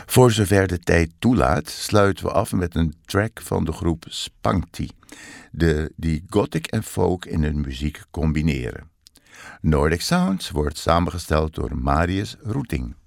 Voor zover de tijd toelaat, sluiten we af met een track van de groep Spunky, die gothic en folk in hun muziek combineren. Nordic Sounds wordt samengesteld door Marius Roeting.